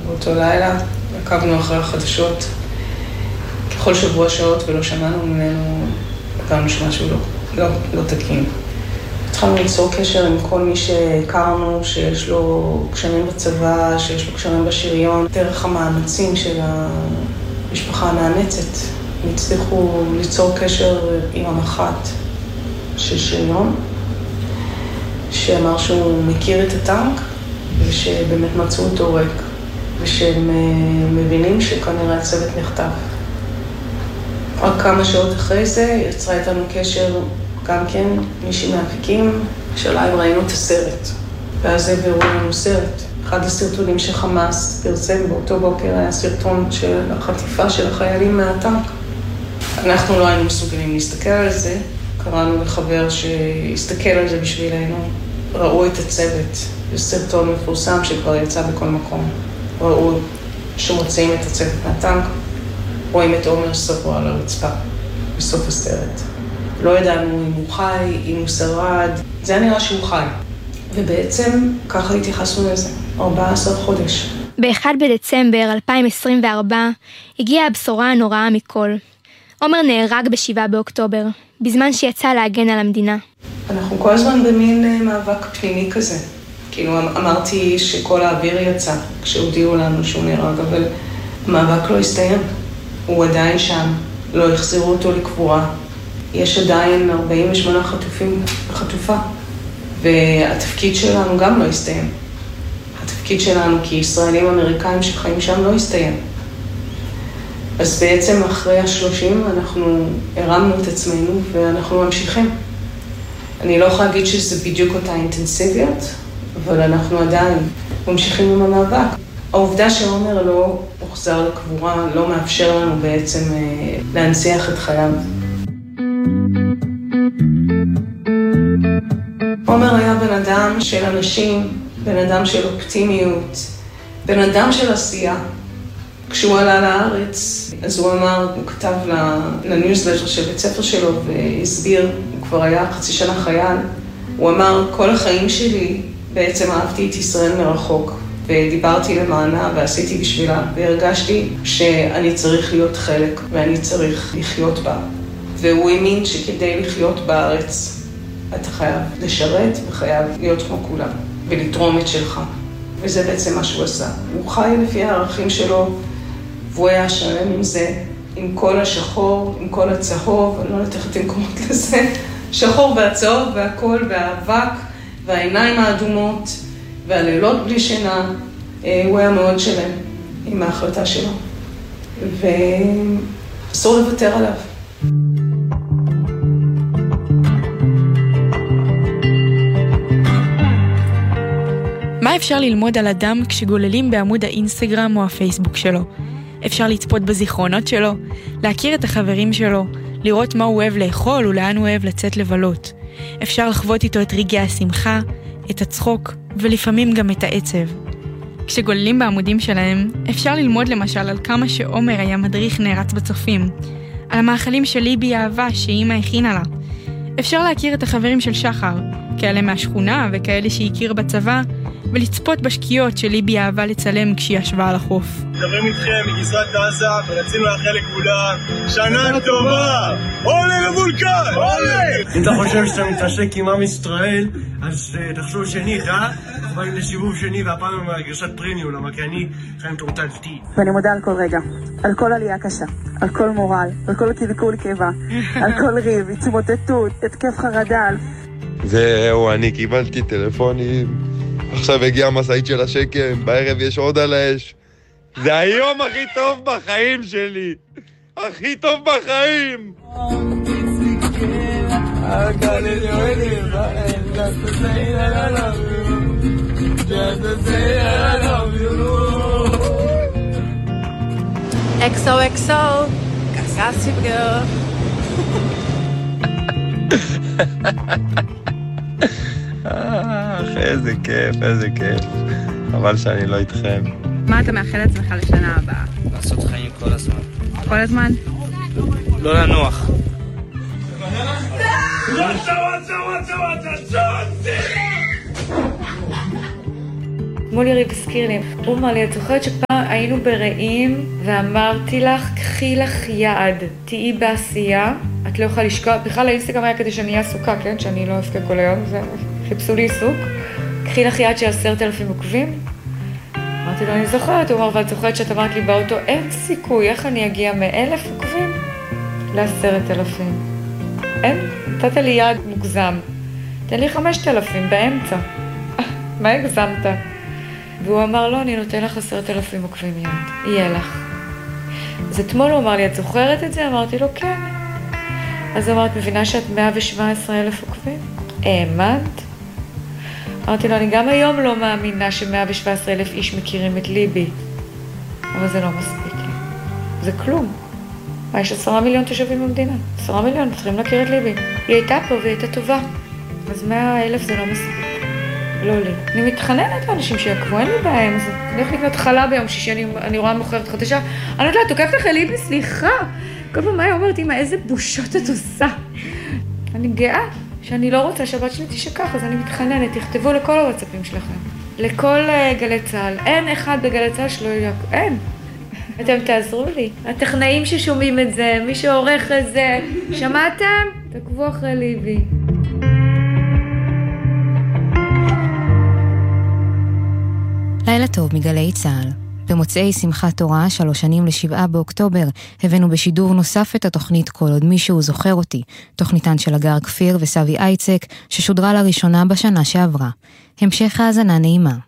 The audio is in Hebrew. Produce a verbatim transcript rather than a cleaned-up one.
באותו לילה, עקבנו אחרי החדשות ככל שבוע שעות ולא שמענו ממנו, הבנו שמשהו לא, לא, לא תקין. התחלנו ליצור קשר עם כל מי שהכרנו, שיש לו קשרים בצבא, שיש לו קשרים בשריון. דרך המאמצים של המשפחה המאמצת, הצליחו ליצור קשר עם המח"ט של שריון, שאמר שהוא מכיר את הטנק, ושבאמת מצאו אותו ריק, ושהם מבינים שכנראה הצוות נחטף. רק כמה שעות אחרי זה יצרה איתנו קשר גם כן מישהי מהאפיקים, שאולי ראינו את הסרט, ואז הבארו לנו סרט. אחד הסרטונים שחמאס פרסם באותו בוקר היה סרטון של החטיפה של החיילים מהטנק. אנחנו לא היינו מסוגלים להסתכל על זה, קראנו לחבר שהסתכל על זה בשבילנו, ראו את הצוות, יש סרטון מפורסם שכבר יצא בכל מקום, ראו שמוצאים את הצוות מהטנק, רואים את עומר שבוע על הרצפה בסוף הסרט. לא ידענו אם הוא חי, אם הוא שרד, זה היה נראה שהוא חי. ובעצם ככה התייחסנו לזה, ארבעה עשר חודש. ב-אחד בדצמבר אלפיים עשרים וארבע הגיעה הבשורה הנוראה מכל. עומר נהרג בשבעה באוקטובר, בזמן שיצא להגן על המדינה. אנחנו כל הזמן במין מאבק פנימי כזה. כאילו אמרתי שכל האוויר יצא כשהודיעו לנו שהוא נהרג, אבל המאבק לא הסתיים. הוא עדיין שם, לא החזירו אותו לקבורה. יש עדיין ארבעים ושמונה חטופים וחטופה, והתפקיד שלנו גם לא הסתיים. התפקיד שלנו כישראלים אמריקאים שחיים שם לא הסתיים. אז בעצם אחרי השלושים אנחנו הרמנו את עצמנו ואנחנו ממשיכים. אני לא יכולה להגיד שזה בדיוק אותה אינטנסיביות, אבל אנחנו עדיין ממשיכים עם המאבק. העובדה שעומר לא הוחזר לקבורה לא מאפשר לנו בעצם להנציח את חייו. עומר היה בן אדם של אנשים, בן אדם של אופטימיות, בן אדם של עשייה. כשהוא עלה לארץ, אז הוא אמר, הוא כתב לניוזלטר של בית ספר שלו והסביר, הוא כבר היה חצי שנה חייל, הוא אמר, כל החיים שלי בעצם אהבתי את ישראל מרחוק, ודיברתי למענה ועשיתי בשבילה, והרגשתי שאני צריך להיות חלק ואני צריך לחיות בה. והוא האמין שכדי לחיות בארץ, אתה חייב לשרת וחייב להיות כמו כולם, ולתרום את שלך. וזה בעצם מה שהוא עשה. הוא חי לפי הערכים שלו, והוא היה שלם עם זה, עם כל השחור, עם כל הצהוב, אני לא יודעת איך אתם קוראות לזה, שחור והצהוב והכל, והאבק, והעיניים האדומות, והלילות בלי שינה. הוא היה מאוד שלם עם ההחלטה שלו, ואסור לוותר עליו. מה אפשר ללמוד על אדם כשגוללים בעמוד האינסטגרם או הפייסבוק שלו? אפשר לצפות בזיכרונות שלו, להכיר את החברים שלו, לראות מה הוא אוהב לאכול ולאן הוא אוהב לצאת לבלות. אפשר לחוות איתו את רגעי השמחה, את הצחוק ולפעמים גם את העצב. כשגוללים בעמודים שלהם, אפשר ללמוד למשל על כמה שעומר היה מדריך נערץ בצופים, על המאכלים של ליבי אהבה שאימא הכינה לה. אפשר להכיר את החברים של שחר, כאלה מהשכונה וכאלה שהכיר בצבא, ולצפות בשקיעות של ליבי אהבה לצלם כשהיא ישבה על החוף. מדברים איתכם מגזרת עזה, ורצינו לאחל לכולם שנה טובה! עולה לבולקן! עולה! אם אתה חושב שאתה מתעשק עם עם ישראל, אז תחשוב שני, אה? אנחנו באים לסיבוב שני, והפעם עם הגרסת פרימיום, למה כי אני חיים תורתלתי. ואני מודה על כל רגע, על כל עלייה קשה, על כל מורל, על כל קלקול קיבה, על כל ריב, התמוטטות, התקף חרדה. זהו, אני קיבלתי טלפונים. עכשיו הגיע המסעית של השקם, בערב יש עוד על האש. זה היום הכי טוב בחיים שלי. הכי טוב בחיים. אקסו אקסו, קסקסי בגר. אה, איזה כיף, איזה כיף. אבל שאני לא איתכם. מה אתה מאחל לעצמך לשנה הבאה? לעשות חיים כל הזמן. כל הזמן? לא לנוח. אתמול יריב הזכיר לי, הוא אמר לי, את זוכרת שפעם היינו ברעים ואמרתי לך, קחי לך יעד, תהיי בעשייה, את לא יכולה לשקוע, בכלל האינסטגרם היה כדי שאני אהיה עסוקה, כן? שאני לא אבכה כל היום, זה חיפשו לי עיסוק. קחי לך יעד של עשרת אלפים עוקבים. אמרתי לו, אני זוכרת, הוא אמר, ואת זוכרת שאת אמרת לי באוטו, אין סיכוי, איך אני אגיע מאלף עוקבים לעשרת אלפים? אין, נתת לי יעד מוגזם. תן לי חמשת אלפים באמצע. מה הגזמת? והוא אמר, לא, אני נותן לך עשרת אלפים עוקבים יעד, יהיה לך. אז אתמול הוא אמר לי, את זוכרת את זה? אמרתי לו, כן. אז הוא אמר, את מבינה שאת מאה שבע עשרה אלף עוקבים? האמנת? אמרתי לו, אני גם היום לא מאמינה ש-מאה שבע עשרה אלף איש מכירים את ליבי. אבל זה לא מספיק לי. זה כלום. מה, יש עשרה מיליון תושבים במדינה. עשרה מיליון, צריכים להכיר את ליבי. היא הייתה פה והיא הייתה טובה. אז מאה אלף זה לא מספיק. לא לי. אני מתחננת לאנשים שיקבו, אין לי בעיה עם זה. אני הולכת לקנות חלה ביום שישי, אני, אני רואה מוכרת חדשה. אני יודעת, תוקפת לך ליבי, סליחה. כל פעם מה היא אומרת, אמא, איזה בושות את עושה. אני גאה שאני לא רוצה שהבת שלי תשכח, אז אני מתחננת, תכתבו לכל הוואטסאפים שלכם. לכל uh, גלי צהל. אין אחד בגלי צהל שלא יהיה, אין. אתם תעזרו לי. הטכנאים ששומעים את זה, מי שעורך את זה, שמעתם? תקבו אחרי ליבי. לילה טוב מגלי צהל. במוצאי שמחת תורה, שלוש שנים לשבעה באוקטובר, הבאנו בשידור נוסף את התוכנית כל עוד מישהו זוכר אותי, תוכניתן של אגר כפיר וסבי אייצק, ששודרה לראשונה בשנה שעברה. המשך האזנה נעימה.